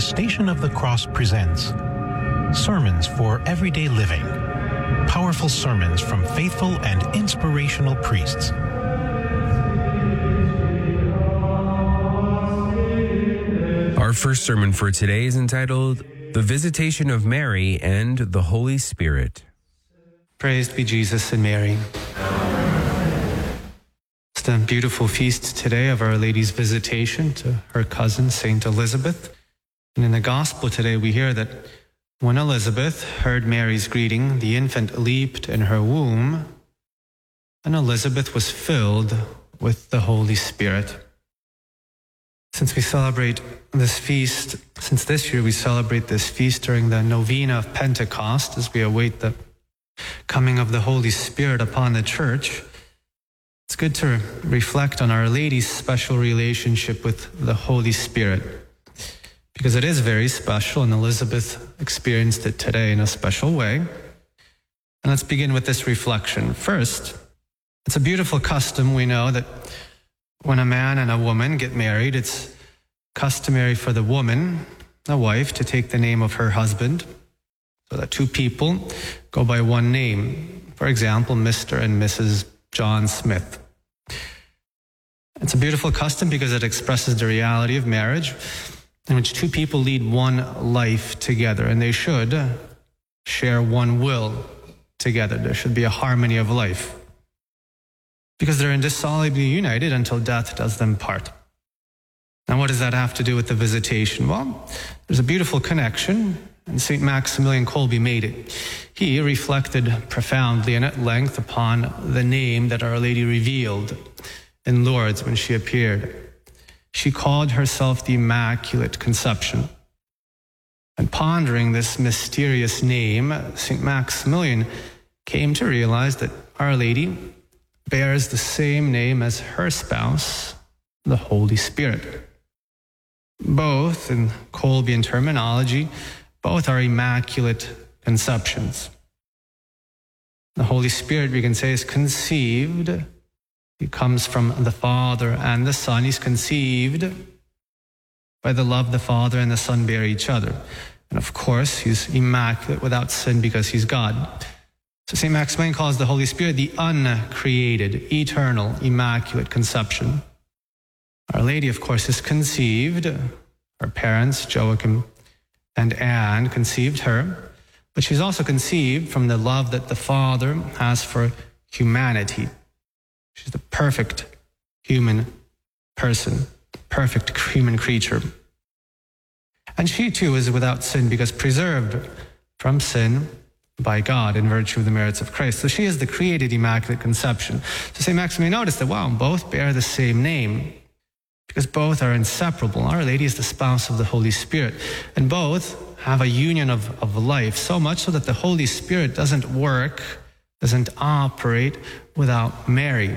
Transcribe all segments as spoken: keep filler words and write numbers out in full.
The Station of the Cross presents Sermons for Everyday Living. Powerful sermons from faithful and inspirational priests. Our first sermon for today is entitled, The Visitation of Mary and the Holy Spirit. Praised be Jesus and Mary. It's the beautiful feast today of Our Lady's visitation to her cousin, Saint Elizabeth. And in the Gospel today, we hear that when Elizabeth heard Mary's greeting, the infant leaped in her womb, and Elizabeth was filled with the Holy Spirit. Since we celebrate this feast, since this year we celebrate this feast during the novena of Pentecost, as we await the coming of the Holy Spirit upon the Church, it's good to reflect on Our Lady's special relationship with the Holy Spirit, because it is very special, and Elizabeth experienced it today in a special way. And let's begin with this reflection. First, it's a beautiful custom, we know, that when a man and a woman get married, it's customary for the woman, the wife, to take the name of her husband, so that two people go by one name. For example, Mister and Missus John Smith. It's a beautiful custom because it expresses the reality of marriage, in which two people lead one life together, and they should share one will together. There should be a harmony of life, because they're indissolubly united until death does them part. Now, what does that have to do with the visitation? Well, there's a beautiful connection, and Saint Maximilian Kolbe made it. He reflected profoundly and at length upon the name that Our Lady revealed in Lourdes when she appeared. She called herself the Immaculate Conception. And pondering this mysterious name, Saint Maximilian came to realize that Our Lady bears the same name as her spouse, the Holy Spirit. Both, in Kolbian terminology, both are immaculate conceptions. The Holy Spirit, we can say, is conceived. He comes from the Father and the Son. He's conceived by the love the Father and the Son bear each other. And of course, he's immaculate, without sin, because he's God. So Saint Maximilian calls the Holy Spirit the uncreated, eternal, immaculate conception. Our Lady, of course, is conceived. Her parents, Joachim and Anne, conceived her. But she's also conceived from the love that the Father has for humanity. She's the perfect human person, perfect human creature. And she too is without sin, because preserved from sin by God in virtue of the merits of Christ. So she is the created Immaculate Conception. So Saint Maximilian noticed that, wow, both bear the same name, because both are inseparable. Our Lady is the spouse of the Holy Spirit, and both have a union of, of life, so much so that the Holy Spirit doesn't work, doesn't operate without Mary.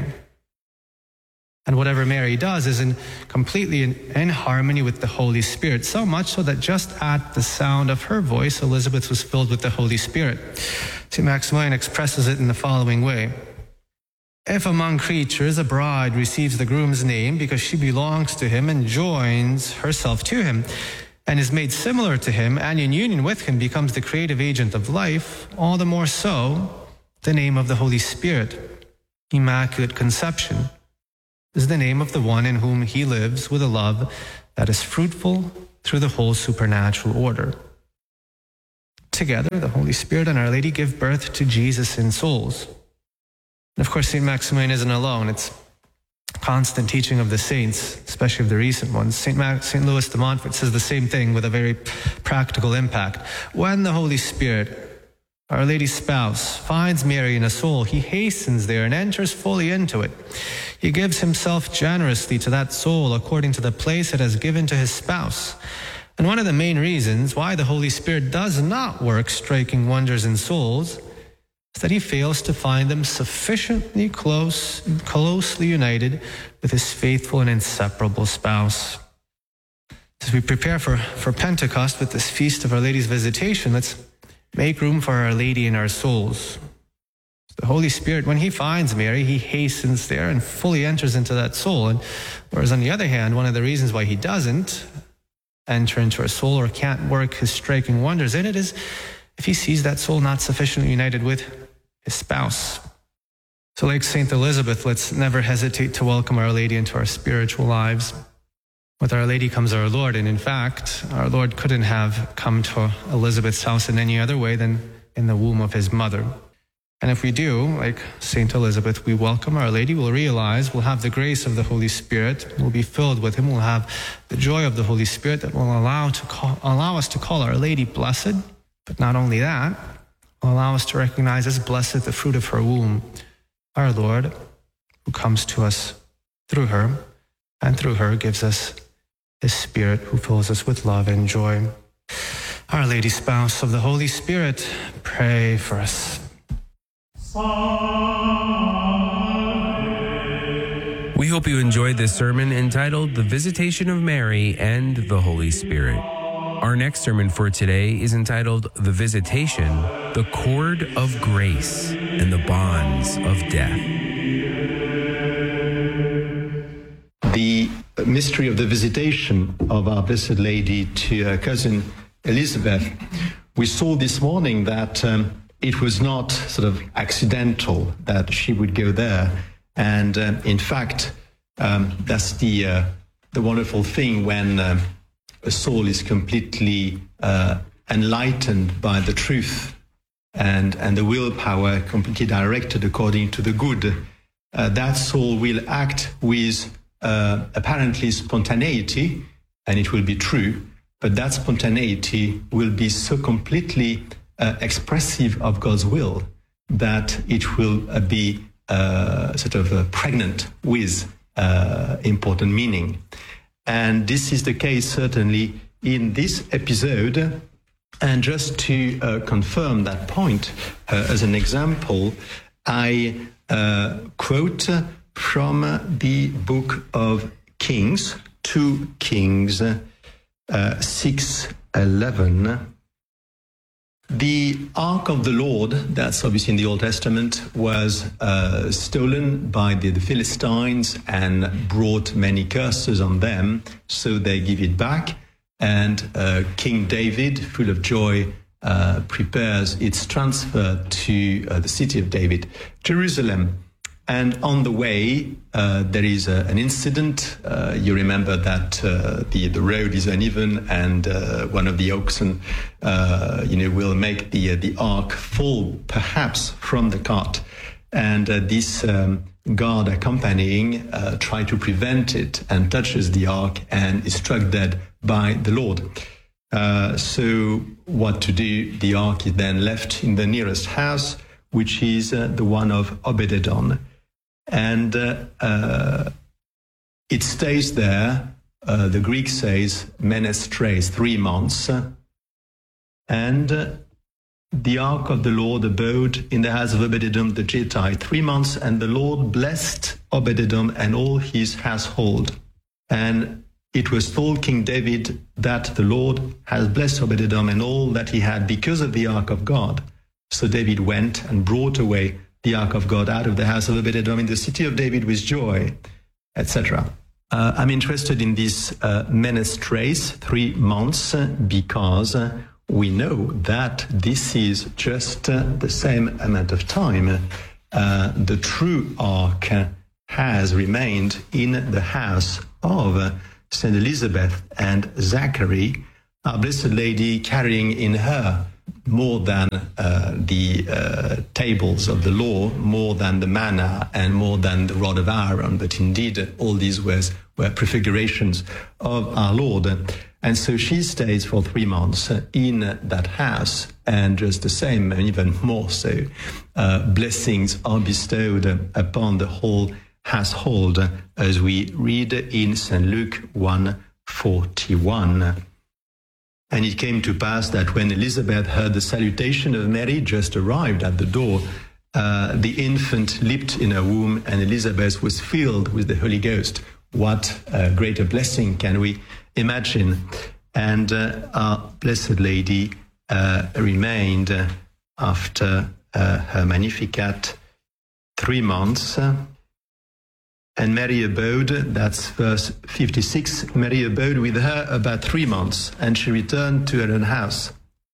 And whatever Mary does is in completely in, in harmony with the Holy Spirit, so much so that just at the sound of her voice, Elizabeth was filled with the Holy Spirit. Saint Maximilian expresses it in the following way. If among creatures a bride receives the groom's name because she belongs to him and joins herself to him, and is made similar to him, and in union with him becomes the creative agent of life, all the more so, the name of the Holy Spirit, Immaculate Conception, is the name of the one in whom he lives with a love that is fruitful through the whole supernatural order. Together, the Holy Spirit and Our Lady give birth to Jesus in souls. And of course, Saint Maximilian isn't alone. It's constant teaching of the saints, especially of the recent ones. Saint Max, Saint Louis de Montfort says the same thing with a very practical impact. When the Holy Spirit, Our Lady's spouse, finds Mary in a soul, he hastens there and enters fully into it. He gives himself generously to that soul according to the place it has given to his spouse. And one of the main reasons why the Holy Spirit does not work striking wonders in souls is that he fails to find them sufficiently close, closely united with his faithful and inseparable spouse. As we prepare for, for Pentecost with this feast of Our Lady's visitation, let's make room for Our Lady in our souls. The Holy Spirit, when he finds Mary, he hastens there and fully enters into that soul. And whereas on the other hand, one of the reasons why he doesn't enter into her soul or can't work his striking wonders in it is if he sees that soul not sufficiently united with his spouse. So like Saint Elizabeth, let's never hesitate to welcome Our Lady into our spiritual lives. With Our Lady comes our Lord, and in fact, our Lord couldn't have come to Elizabeth's house in any other way than in the womb of his mother. And if we do, like Saint Elizabeth, we welcome Our Lady, we'll realize we'll have the grace of the Holy Spirit, we'll be filled with Him, we'll have the joy of the Holy Spirit that will allow to call, allow us to call Our Lady blessed. But not only that, will allow us to recognize as blessed the fruit of her womb, our Lord, who comes to us through her, and through her gives us His Spirit, who fills us with love and joy. Our Lady, spouse of the Holy Spirit, pray for us. We hope you enjoyed this sermon entitled The Visitation of Mary and the Holy Spirit. Our next sermon for today is entitled The Visitation, the Cord of Grace and the Bonds of Death. The mystery of the visitation of our Blessed Lady to her cousin Elizabeth. We saw this morning that um, it was not sort of accidental that she would go there. And um, in fact, um, that's the uh, the wonderful thing when um, a soul is completely uh, enlightened by the truth and, and the willpower completely directed according to the good. Uh, that soul will act with uh, apparently spontaneity, and it will be true, but that spontaneity will be so completely uh, expressive of God's will that it will uh, be uh, sort of uh, pregnant with uh, important meaning. And this is the case certainly in this episode. And just to uh, confirm that point, uh, as an example, I uh, quote from the book of Kings, two Kings uh, six eleven. The Ark of the Lord, that's obviously in the Old Testament, was uh, stolen by the, the Philistines and brought many curses on them, so they give it back. And uh, King David, full of joy, uh, prepares its transfer to uh, the city of David, Jerusalem. And on the way, uh, there is a, an incident. Uh, you remember that uh, the the road is uneven, and uh, one of the oxen, uh, you know, will make the uh, the ark fall, perhaps from the cart. And uh, this um, guard accompanying uh, tries to prevent it and touches the ark and is struck dead by the Lord. Uh, so, what to do? The ark is then left in the nearest house, which is uh, the one of Obed-Edom. And uh, uh, it stays there, uh, the Greek says, menestres, three months. And uh, the ark of the Lord abode in the house of Obed-Edom the Gittite three months, and the Lord blessed Obed-Edom and all his household. And it was told King David that the Lord has blessed Obed-Edom and all that he had because of the ark of God. So David went and brought away the ark of God out of the house of Obed-Edom in the city of David with joy, et cetera. Uh, I'm interested in this uh, menestres, three months, because uh, we know that this is just uh, the same amount of time. Uh, the true ark has remained in the house of uh, Saint Elizabeth and Zachary, our Blessed Lady carrying in her more than uh, the uh, tables of the law, more than the manna, and more than the rod of Aaron. But indeed, all these were, were prefigurations of our Lord. And so she stays for three months in that house, and just the same, and even more so, uh, blessings are bestowed upon the whole household, as we read in Saint Luke one forty-one. And it came to pass that when Elizabeth heard the salutation of Mary just arrived at the door, uh, the infant leaped in her womb, and Elizabeth was filled with the Holy Ghost. What a greater blessing can we imagine? And uh, our Blessed Lady uh, remained uh, after uh, her Magnificat three months. and Mary abode, that's verse fifty-six, Mary abode with her about three months, and she returned to her own house.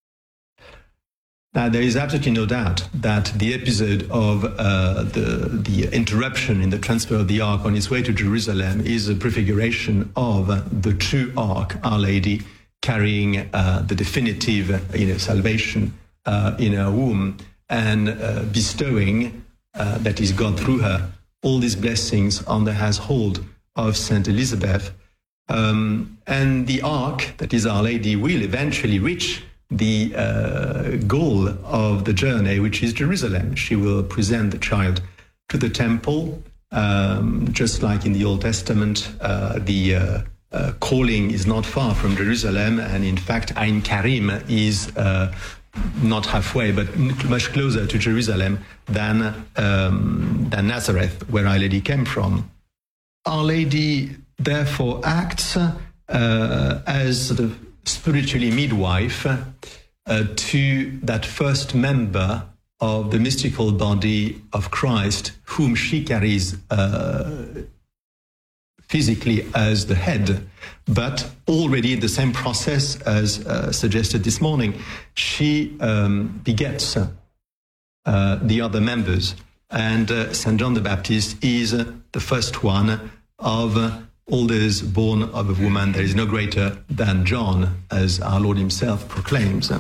Now, there is absolutely no doubt that the episode of uh, the, the interruption in the transfer of the ark on its way to Jerusalem is a prefiguration of the true ark, Our Lady, carrying uh, the definitive you know, salvation uh, in her womb and uh, bestowing, uh, that is God through her, all these blessings on the household of Saint Elizabeth. Um, and the ark, that is Our Lady, will eventually reach the uh, goal of the journey, which is Jerusalem. She will present the child to the temple, um, just like in the Old Testament. Uh, the uh, uh, calling is not far from Jerusalem, and in fact, Ein Karim is uh, not halfway, but much closer to Jerusalem than um, than Nazareth, where Our Lady came from. Our Lady therefore acts uh, as sort of spiritually midwife uh, to that first member of the mystical body of Christ, whom she carries uh, physically as the head, but already in the same process as uh, suggested this morning, she um, begets uh, the other members. And uh, Saint John the Baptist is uh, the first one of uh, all those born of a woman. There is no greater than John, as our Lord himself proclaims.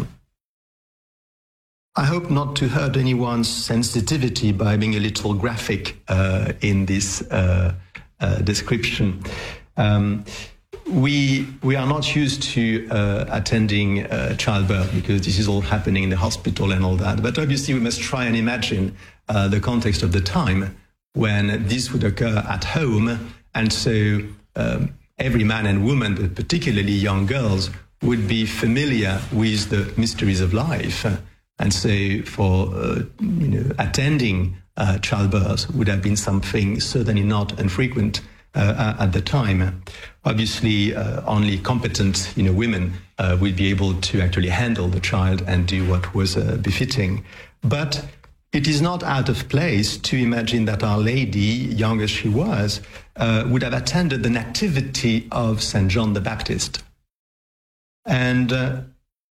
I hope not to hurt anyone's sensitivity by being a little graphic uh, in this uh, uh, description. Um, we we are not used to uh, attending uh, childbirth because this is all happening in the hospital and all that. But obviously we must try and imagine uh, the context of the time when this would occur at home. And so um, every man and woman, but particularly young girls, would be familiar with the mysteries of life. And so for uh, you know, attending uh, childbirth would have been something certainly not infrequent uh, at the time. Obviously, uh, only competent you know, women uh, would be able to actually handle the child and do what was uh, befitting. But it is not out of place to imagine that Our Lady, young as she was, uh, would have attended the nativity of Saint John the Baptist. And uh,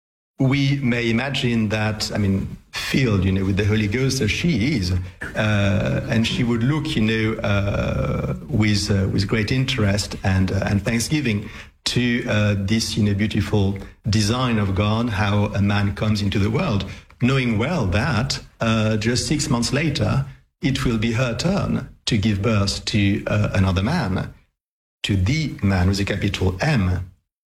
we may imagine that, I mean, filled, you know, with the Holy Ghost as she is, uh, and she would look, you know, uh, with uh, with great interest and uh, and thanksgiving to uh, this, you know, beautiful design of God, how a man comes into the world, knowing well that uh, just six months later, it will be her turn to give birth to uh, another man, to the man with a capital M.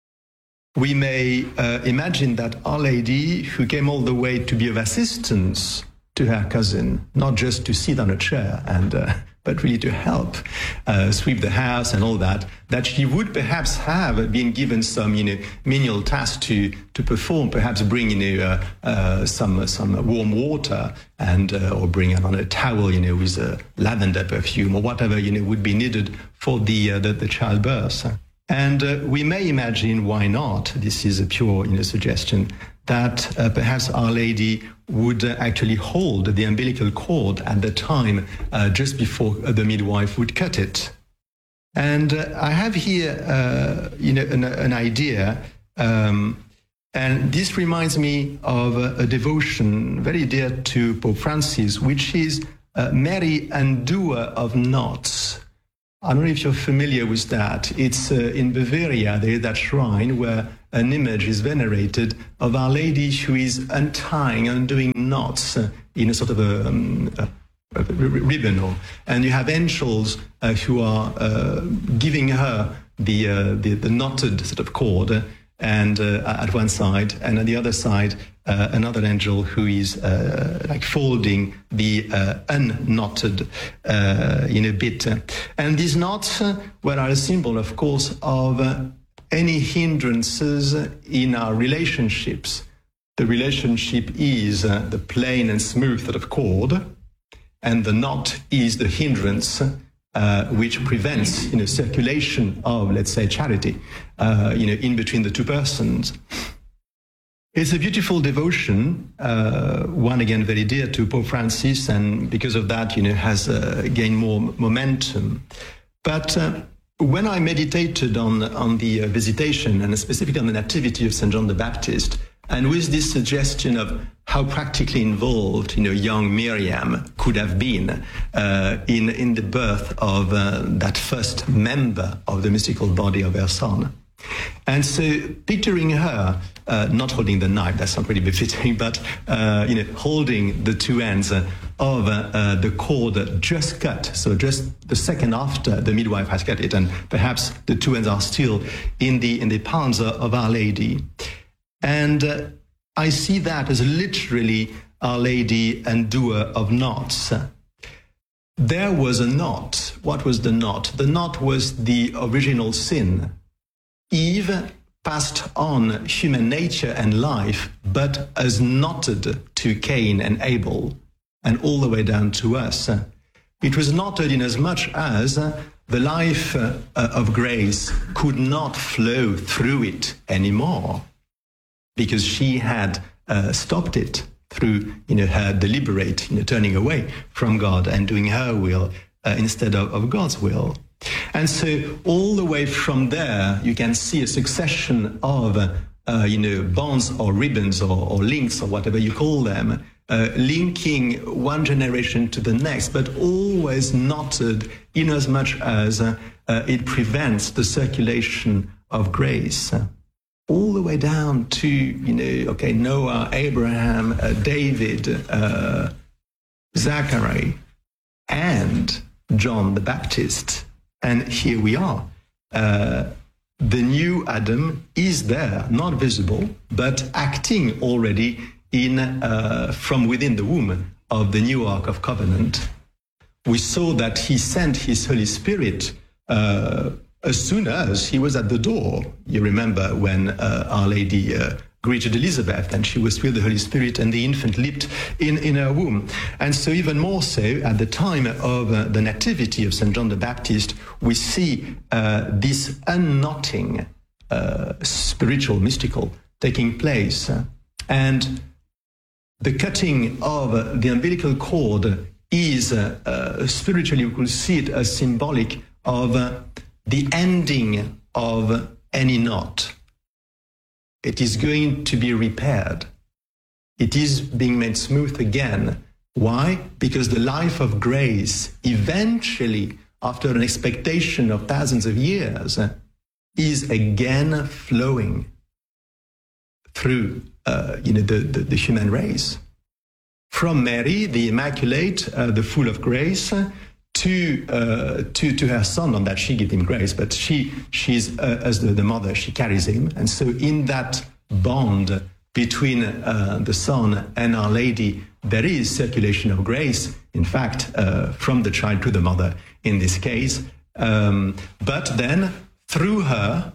We may uh, imagine that Our Lady, who came all the way to be of assistance to her cousin, not just to sit on a chair, and uh, but really to help uh, sweep the house and all that, that she would perhaps have been given some, you know, menial task to to perform, perhaps bring, you know, uh, uh, some some warm water and uh, or bring on a towel, you know, with a lavender perfume or whatever, you know, would be needed for the uh, the, the childbirth. And uh, we may imagine, why not? This is a pure, you know, suggestion that uh, perhaps Our Lady would uh, actually hold the umbilical cord at the time uh, just before the midwife would cut it. And uh, I have here, uh, you know, an, an idea, um, and this reminds me of a, a devotion very dear to Pope Francis, which is uh, Mary, Undoer of Knots. I don't know if you're familiar with that. It's uh, in Bavaria, there is that shrine where an image is venerated of Our Lady who is untying, undoing knots uh, in a sort of a, um, a, a ribbon. Or, and you have angels uh, who are uh, giving her the, uh, the the knotted sort of cord, uh, and uh, at one side, and on the other side, uh, another angel who is uh, like folding the uh, unknotted, uh, you know, bit. And these knots uh, were a symbol, of course, of uh, any hindrances in our relationships. The relationship is uh, the plain and smooth sort of cord, and the knot is the hindrance uh, which prevents, you know, circulation of, let's say, charity, uh, you know, in between the two persons. It's a beautiful devotion, uh, one again very dear to Pope Francis, and because of that, you know, has uh, gained more momentum. But uh, when I meditated on, on the uh, visitation, and specifically on the nativity of Saint John the Baptist, and with this suggestion of how practically involved, you know, young Miriam could have been uh, in, in the birth of uh, that first member of the mystical body of her son. And so picturing her, uh, not holding the knife, that's not really befitting, but, uh, you know, holding the two ends uh, of uh, uh, the cord just cut, so just the second after the midwife has cut it, and perhaps the two ends are still in the, in the palms of Our Lady. And uh, I see that as literally Our Lady undoer of knots. There was a knot. What was the knot? The knot was the original sin. Eve passed on human nature and life, but as knotted to Cain and Abel, and all the way down to us. It was knotted in as much as the life uh, of grace could not flow through it anymore, because she had uh, stopped it through, you know, her deliberate, you know, turning away from God and doing her will uh, instead of, of God's will. And so all the way from there, you can see a succession of, uh, you know, bonds or ribbons or, or links or whatever you call them, uh, linking one generation to the next, but always knotted in as much as uh, uh, it prevents the circulation of grace. All the way down to, you know, okay, Noah, Abraham, uh, David, uh, Zachary, and John the Baptist. And here we are. Uh, the new Adam is there, not visible, but acting already in uh, from within the womb of the new Ark of Covenant. We saw that he sent his Holy Spirit uh, as soon as he was at the door. You remember when uh, Our Lady uh, greeted Elizabeth, and she was filled with the Holy Spirit, and the infant leaped in, in her womb. And so even more so, at the time of uh, the nativity of Saint John the Baptist, we see uh, this unknotting, uh, spiritual, mystical, taking place. And the cutting of the umbilical cord is, uh, uh, spiritually, we could see it as symbolic of uh, the ending of any knot. It is going to be repaired. It is being made smooth again. Why? Because the life of grace, eventually, after an expectation of thousands of years, is again flowing through uh, you know, the, the, the human race. From Mary, the Immaculate, uh, the full of grace, to uh, to to her son, on that she gives him grace, but she she's uh, as the, the mother, she carries him. And so in that bond between uh, the Son and Our Lady, there is circulation of grace, in fact, uh, from the child to the mother in this case. Um, but then through her,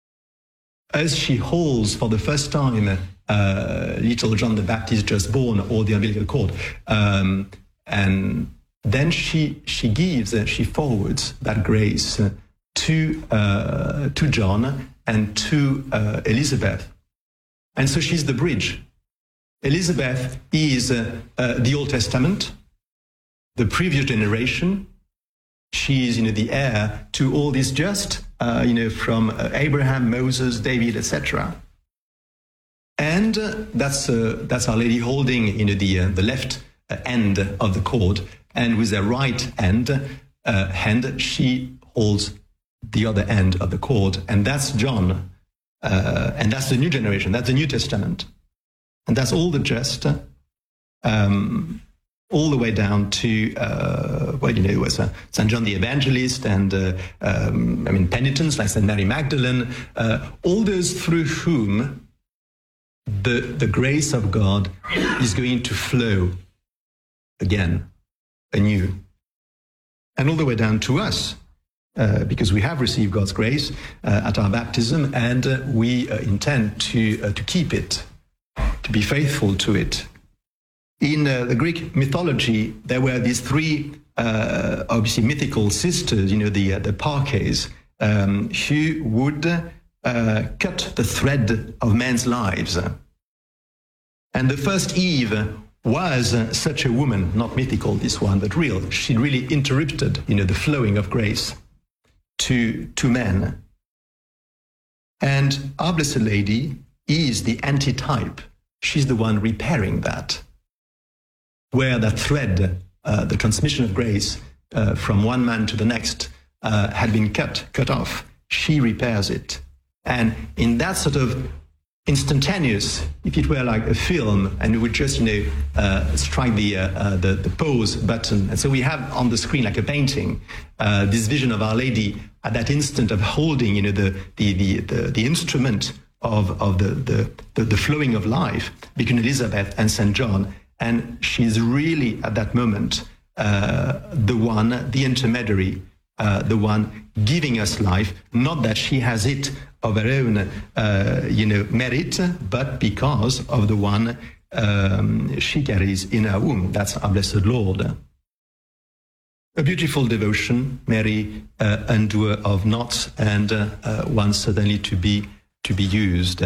as she holds for the first time uh, little John the Baptist just born, or the umbilical cord, um, and then she she gives, uh, she forwards that grace uh, to uh, to John and to uh, Elizabeth, and so she's the bridge. Elizabeth is uh, uh, the Old Testament, the previous generation. She is, you know, the heir to all this, just uh, you know, from uh, Abraham, Moses, David, et cetera. And uh, that's uh, that's Our Lady holding, you know, the uh, the left uh, end of the cord. And with her right end, uh, hand, she holds the other end of the cord. And that's John. Uh, and that's the new generation. That's the New Testament. And that's all the just, um, all the way down to, uh, well, you know, it was uh, Saint John the Evangelist, and, uh, um, I mean, penitents like Saint Mary Magdalene, uh, all those through whom the, the grace of God is going to flow again, anew, and all the way down to us, uh, because we have received God's grace uh, at our baptism, and uh, we uh, intend to uh, to keep it, to be faithful to it. In uh, the Greek mythology, there were these three, uh, obviously mythical sisters, you know, the uh, the Parcae, um, who would uh, cut the thread of men's lives. And the first Eve was uh, such a woman, not mythical, this one, but real. She really interrupted, you know, the flowing of grace. to, to men. And our Blessed Lady is the antitype. She's the one repairing that. Where that thread, uh, the transmission of grace uh, from one man to the next, uh, had been cut, cut off, she repairs it. And in that sort of instantaneous, if it were like a film, and we would just, you know, uh, strike the, uh, uh, the the pause button. And so we have on the screen, like a painting, uh, this vision of Our Lady at that instant of holding, you know, the the the the, the instrument of of the, the the the flowing of life between Elizabeth and Saint John, and she's really at that moment uh, the one, the intermediary, uh, the one giving us life. Not that she has it of her own, uh, you know, merit, but because of the one um, she carries in her womb. That's our Blessed Lord. A beautiful devotion, Mary, uh, undoer of knots, and uh, uh, one certainly to be to be used.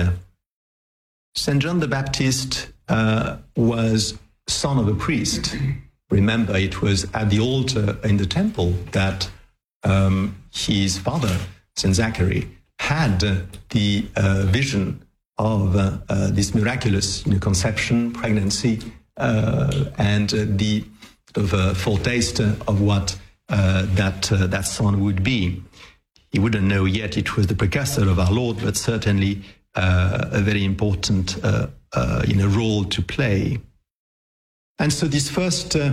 Saint John the Baptist uh, was son of a priest. Remember, it was at the altar in the temple that um, his father, Saint Zachary, had uh, the uh, vision of uh, uh, this miraculous, you know, conception, pregnancy, uh, and uh, the sort of uh, foretaste of what uh, that uh, that son would be. He wouldn't know yet it was the precursor of our Lord, but certainly uh, a very important uh, uh, you know, role to play. And so this first uh,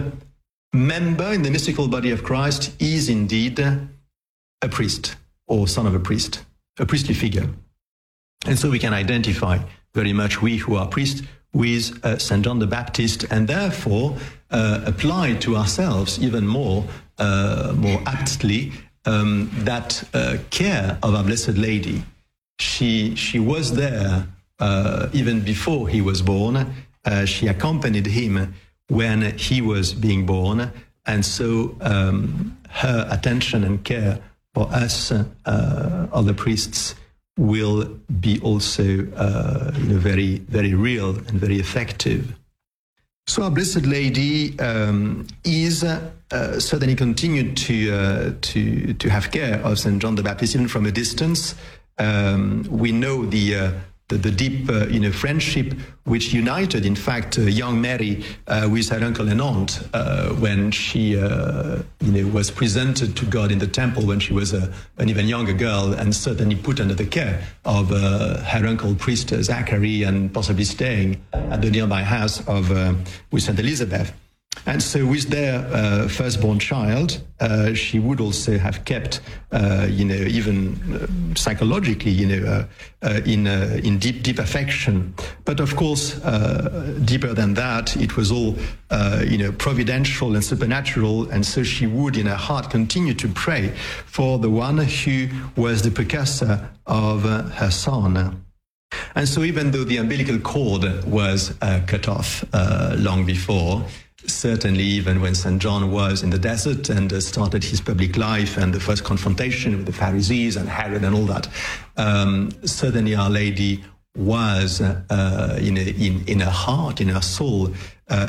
member in the mystical body of Christ is indeed uh, a priest, or son of a priest, a priestly figure. And so we can identify very much, we who are priests, with uh, Saint John the Baptist, and therefore uh, apply to ourselves even more, uh, more aptly um, that uh, care of our Blessed Lady. She, she was there uh, even before he was born. Uh, she accompanied him when he was being born, and so um, her attention and care for us, uh, other priests, will be also uh, you know, very, very real and very effective. So our Blessed Lady um, is uh, uh, certainly continued to, uh, to, to have care of Saint John the Baptist, even from a distance. Um, we know the uh, the, the deep, uh, you know, friendship which united, in fact, uh, young Mary uh, with her uncle and aunt uh, when she, uh, you know, was presented to God in the temple when she was a, an even younger girl, and certainly put under the care of uh, her uncle priest uh, Zachary, and possibly staying at the nearby house of uh, with Saint Elizabeth. And so with their uh, firstborn child, uh, she would also have kept, uh, you know, even uh, psychologically, you know, uh, uh, in uh, in deep, deep affection. But of course, uh, deeper than that, it was all, uh, you know, providential and supernatural. And so she would, in her heart, continue to pray for the one who was the precursor of uh, her son. And so even though the umbilical cord was uh, cut off uh, long before, certainly even when Saint John was in the desert and uh, started his public life and the first confrontation with the Pharisees and Herod and all that, um, certainly Our Lady was, uh, uh, you know, in, in her heart, in her soul, uh,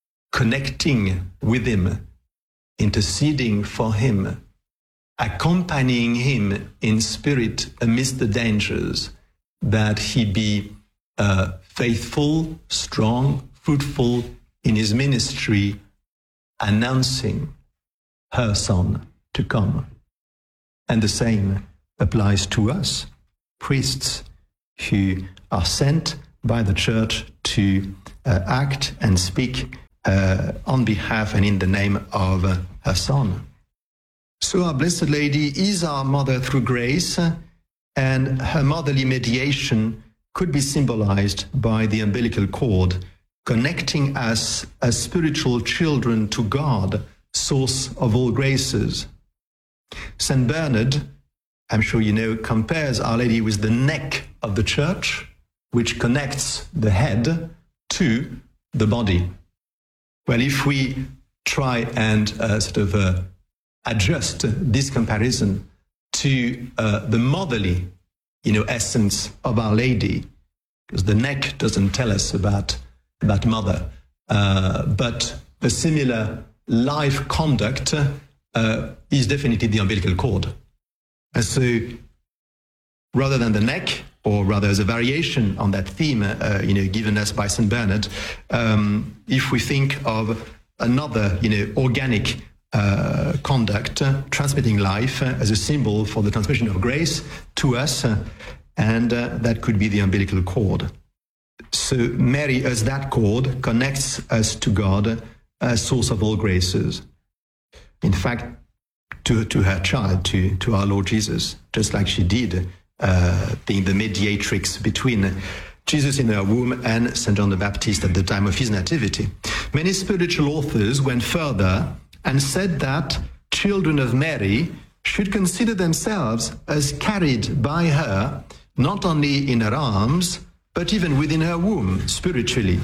connecting with him, interceding for him, accompanying him in spirit amidst the dangers, that he be uh, faithful, strong, fruitful in his ministry, announcing her son to come. And the same applies to us, priests who are sent by the Church to uh, act and speak uh, on behalf and in the name of uh, her son. So our Blessed Lady is our mother through grace, and her motherly mediation could be symbolized by the umbilical cord, connecting us as spiritual children to God, source of all graces. Saint Bernard, I'm sure you know, compares Our Lady with the neck of the Church, which connects the head to the body. Well, if we try and uh, sort of uh, adjust this comparison to uh, the motherly, you know, essence of Our Lady, because the neck doesn't tell us about that mother, uh, but a similar life conduct uh, is definitely the umbilical cord. And so rather than the neck, or rather as a variation on that theme, uh, you know, given us by Saint Bernard, um, if we think of another, you know, organic uh, conduct, uh, transmitting life uh, as a symbol for the transmission of grace to us, uh, and uh, that could be the umbilical cord. So Mary, as that cord, connects us to God as source of all graces. In fact, to, to her child, to, to our Lord Jesus, just like she did, uh, being the mediatrix between Jesus in her womb and Saint John the Baptist at the time of his nativity. Many spiritual authors went further and said that children of Mary should consider themselves as carried by her, not only in her arms, but even within her womb, spiritually.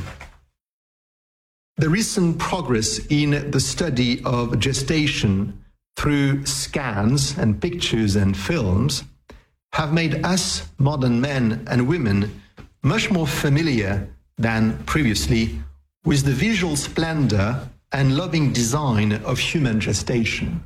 The recent progress in the study of gestation through scans and pictures and films have made us modern men and women much more familiar than previously with the visual splendor and loving design of human gestation.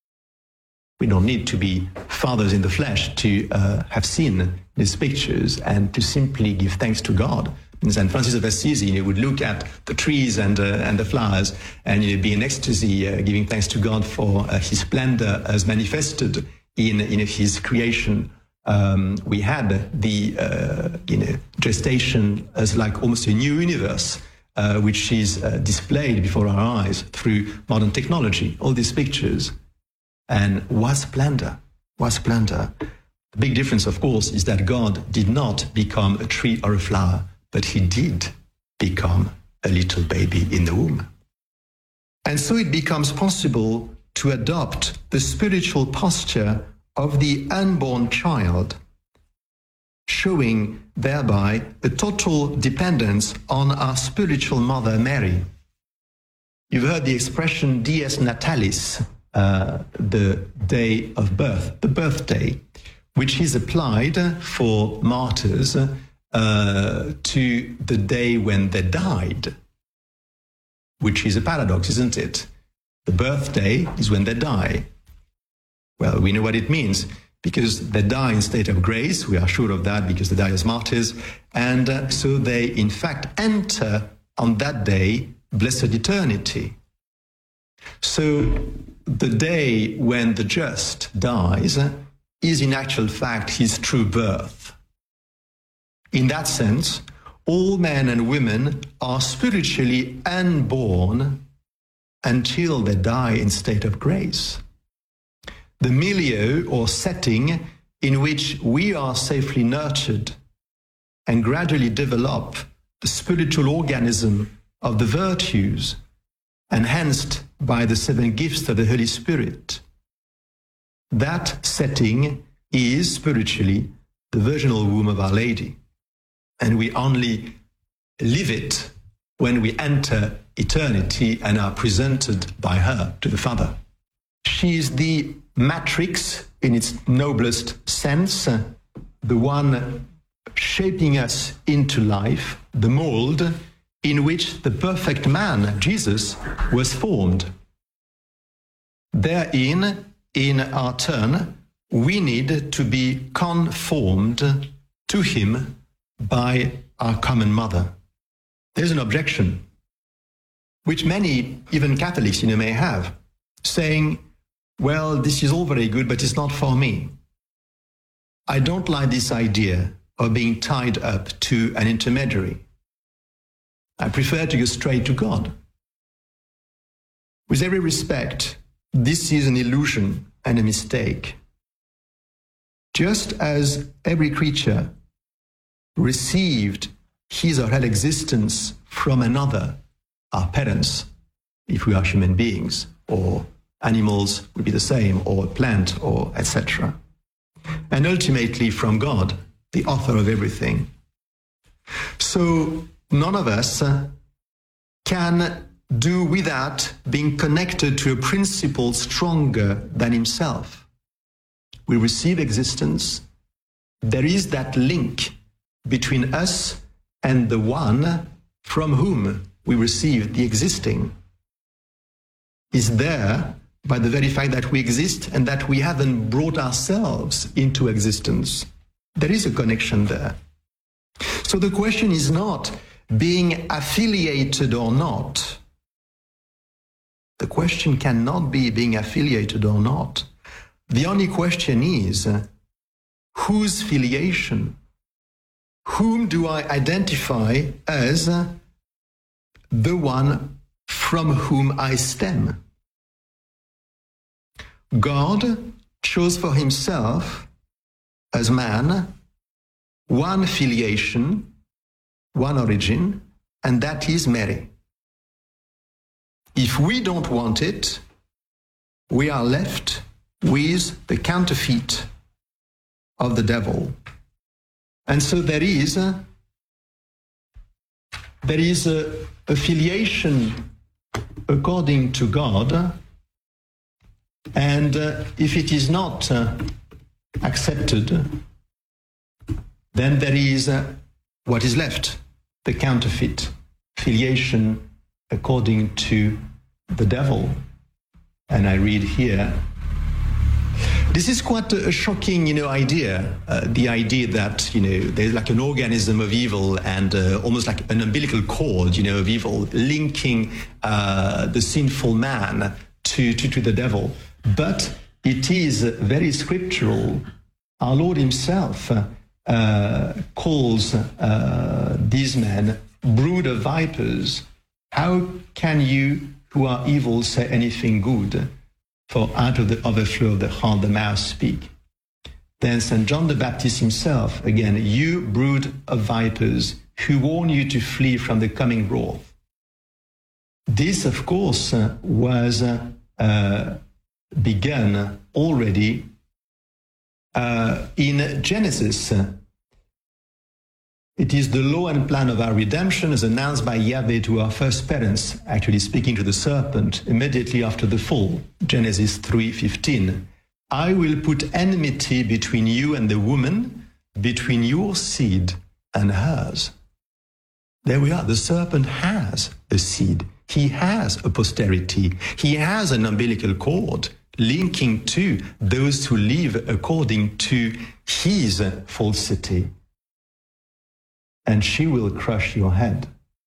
We don't need to be fathers in the flesh to uh, have seen these pictures and to simply give thanks to God. And Saint Francis of Assisi, you know, would look at the trees and uh, and the flowers and, you know, be in ecstasy, uh, giving thanks to God for uh, his splendor as manifested in, in his creation. Um, we had the uh, you know, gestation as like almost a new universe, uh, which is uh, displayed before our eyes through modern technology. All these pictures. And what splendor, what splendor. The big difference, of course, is that God did not become a tree or a flower, but he did become a little baby in the womb. And so it becomes possible to adopt the spiritual posture of the unborn child, showing thereby a total dependence on our spiritual mother, Mary. You've heard the expression dies natalis, uh, the day of birth, the birthday, which is applied for martyrs uh, to the day when they died, which is a paradox, isn't it? The birthday is when they die. Well, we know what it means, because they die in state of grace. We are sure of that because they die as martyrs. And uh, so they, in fact, enter on that day blessed eternity. So the day when the just dies is in actual fact his true birth. In that sense, all men and women are spiritually unborn until they die in state of grace. The milieu or setting in which we are safely nurtured and gradually develop the spiritual organism of the virtues, enhanced by the seven gifts of the Holy Spirit. That setting is spiritually the virginal womb of Our Lady, and we only live it when we enter eternity and are presented by her to the Father. She is the matrix in its noblest sense, the one shaping us into life, the mold in which the perfect man, Jesus, was formed. Therein, in our turn, we need to be conformed to him by our common mother. There's an objection, which many, even Catholics, you know, may have, saying, well, this is all very good, but it's not for me. I don't like this idea of being tied up to an intermediary. I prefer to go straight to God. With every respect, this is an illusion and a mistake. Just as every creature received his or her existence from another, our parents, if we are human beings, or animals would be the same, or a plant, or et cetera. And ultimately from God, the author of everything. So none of us can do without being connected to a principle stronger than himself. We receive existence. There is that link between us and the one from whom we receive the existing. Is there by the very fact that we exist and that we haven't brought ourselves into existence. There is a connection there. So the question is not being affiliated or not. The question cannot be being affiliated or not. The only question is, uh, whose filiation? Whom do I identify as uh, the one from whom I stem? God chose for himself, as man, one filiation, one origin, and that is Mary. If we don't want it, we are left with the counterfeit of the devil. And so there is a, there is a affiliation according to God, and uh, if it is not uh, accepted, then there is uh, what is left, the counterfeit filiation according to the devil. And I read here, this is quite a shocking, you know, idea. Uh, the idea that, you know, there's like an organism of evil and uh, almost like an umbilical cord, you know, of evil, linking uh, the sinful man to, to, to the devil. But it is very scriptural. Our Lord himself uh, uh, calls uh, these men brood of vipers. How can you, who are evil, say anything good? For out of the overflow of the heart the mouth speak. Then Saint John the Baptist himself, again, you brood of vipers, who warn you to flee from the coming wrath. This, of course, uh, was uh, uh, begun already uh, in Genesis. It is the law and plan of our redemption as announced by Yahweh to our first parents, actually speaking to the serpent immediately after the fall, Genesis three fifteen. I will put enmity between you and the woman, between your seed and hers. There we are. The serpent has a seed. He has a posterity. He has an umbilical cord linking to those who live according to his falsity. And she will crush your head.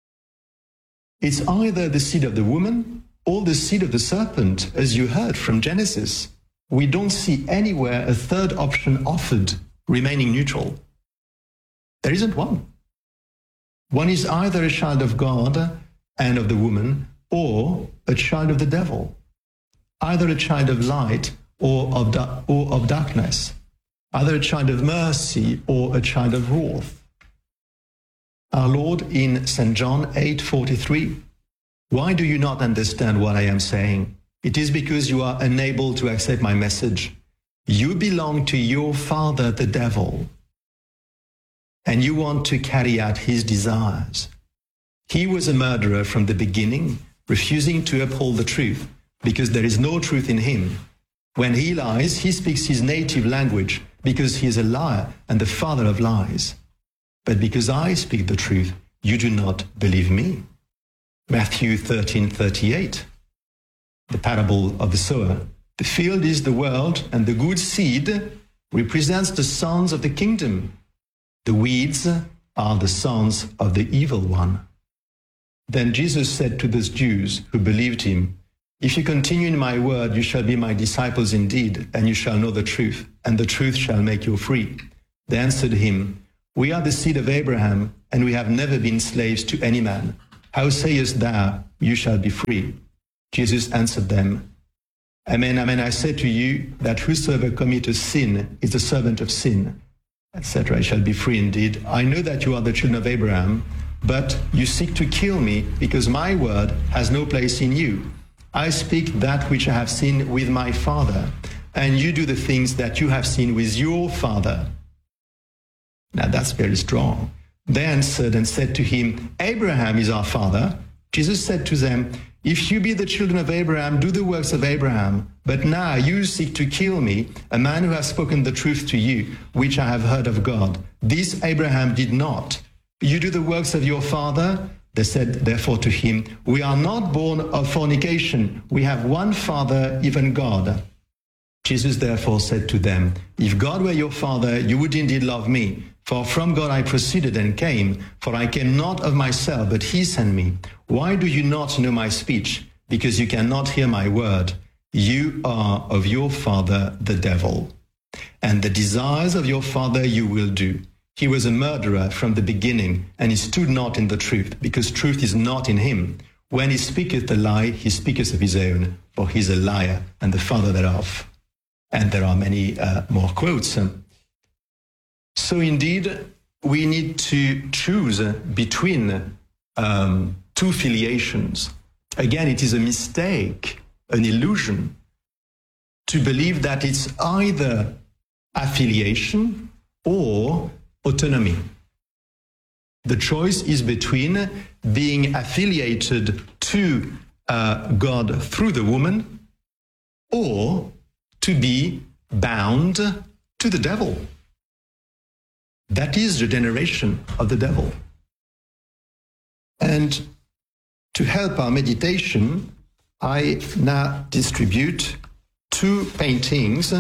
It's either the seed of the woman or the seed of the serpent, as you heard from Genesis. We don't see anywhere a third option offered, remaining neutral. There isn't one. One is either a child of God and of the woman, or a child of the devil. Either a child of light or of, da- or of darkness. Either a child of mercy or a child of wrath. Our Lord in Saint John eight forty-three, why do you not understand what I am saying? It is because you are unable to accept my message. You belong to your father, the devil, and you want to carry out his desires. He was a murderer from the beginning, refusing to uphold the truth, because there is no truth in him. When he lies, he speaks his native language, because he is a liar and the father of lies. But because I speak the truth, you do not believe me. Matthew thirteen thirty-eight, the parable of the sower. The field is the world, and the good seed represents the sons of the kingdom. The weeds are the sons of the evil one. Then Jesus said to those Jews who believed him, if you continue in my word, you shall be my disciples indeed, and you shall know the truth, and the truth shall make you free. They answered him, we are the seed of Abraham, and we have never been slaves to any man. How sayest thou, you shall be free? Jesus answered them, Amen, amen, I say to you, that whosoever committeth sin is the servant of sin, et cetera. I shall be free indeed. I know that you are the children of Abraham, but you seek to kill me, because my word has no place in you. I speak that which I have seen with my Father, and you do the things that you have seen with your father. Now that's very strong. They answered and said to him, Abraham is our father. Jesus said to them, if you be the children of Abraham, do the works of Abraham. But now you seek to kill me, a man who has spoken the truth to you, which I have heard of God. This Abraham did not. You do the works of your father. They said, therefore, to him, "We are not born of fornication. We have one Father, even God." Jesus therefore said to them, "If God were your Father, you would indeed love me. For from God I proceeded and came, for I came not of myself, but he sent me. Why do you not know my speech? Because you cannot hear my word. You are of your father, the devil, and the desires of your father you will do. He was a murderer from the beginning, and he stood not in the truth, because truth is not in him. When he speaketh a lie, he speaketh of his own, for he is a liar, and the father thereof." And there are many uh, more quotes. So indeed, we need to choose between um, two filiations. Again, it is a mistake, an illusion, to believe that it's either affiliation or autonomy. The choice is between being affiliated to uh, God through the woman or to be bound to the devil. That is the generation of the devil. And to help our meditation, I now distribute two paintings.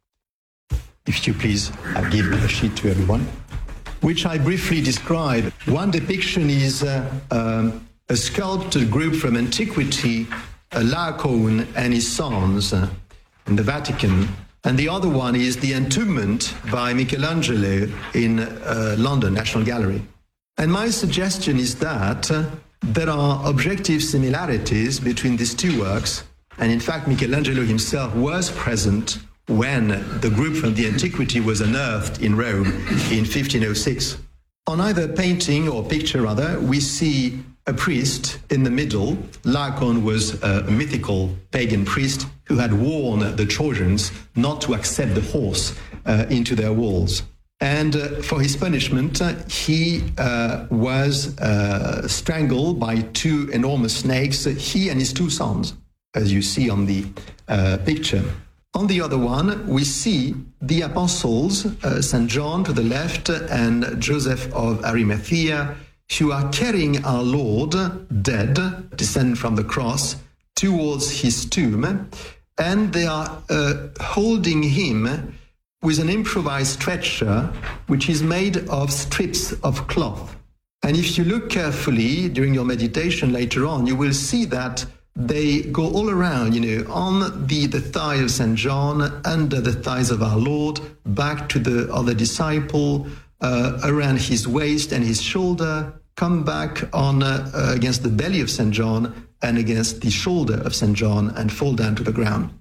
If you please, I'll give a sheet to everyone, which I briefly describe. One depiction is uh, um, a sculpted group from antiquity, uh, Laocoon and his sons uh, in the Vatican. And the other one is the Entombment by Michelangelo in uh, London, National Gallery. And my suggestion is that uh, there are objective similarities between these two works. And in fact, Michelangelo himself was present when the group from the antiquity was unearthed in Rome in fifteen oh six. On either painting or picture rather, we see a priest in the middle. Laocoon was a mythical pagan priest who had warned the Trojans not to accept the horse uh, into their walls. And uh, for his punishment, uh, he uh, was uh, strangled by two enormous snakes, uh, he and his two sons, as you see on the uh, picture. On the other one, we see the apostles, uh, Saint John to the left and Joseph of Arimathea, who are carrying our Lord, dead, descended from the cross, towards his tomb, and they are uh, holding him with an improvised stretcher, which is made of strips of cloth. And if you look carefully during your meditation later on, you will see that they go all around, you know, on the, the thigh of Saint John, under the thighs of our Lord, back to the other disciple, uh, around his waist and his shoulder, come back on uh, uh, against the belly of Saint John and against the shoulder of Saint John and fall down to the ground.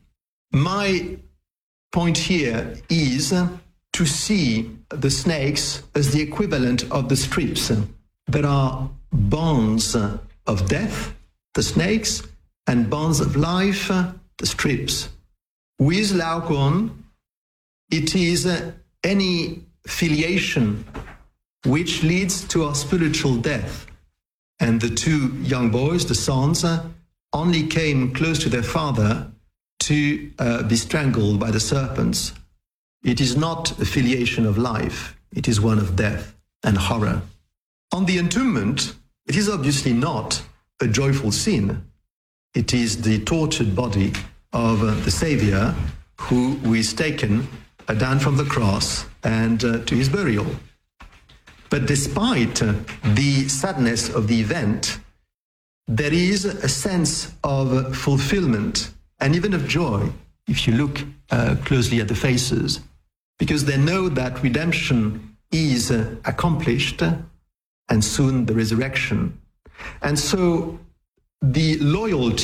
My point here is to see the snakes as the equivalent of the strips. There are bonds of death, the snakes, and bonds of life, the strips. With Laocoon, it is any filiation which leads to our spiritual death. And the two young boys, the sons, only came close to their father to uh, be strangled by the serpents. It is not a filiation of life, it is one of death and horror. On the entombment, it is obviously not a joyful scene. It is the tortured body of uh, the Savior who, who is taken uh, down from the cross and uh, to his burial. But despite uh, the sadness of the event, there is a sense of fulfillment and even of joy if you look uh, closely at the faces, because they know that redemption is uh, accomplished and soon the resurrection. And so the loyalty